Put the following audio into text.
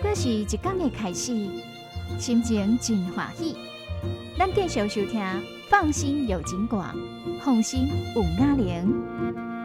表示一天的开始，心情真欢喜。咱继续收听，放心有景广，放心有雅玲。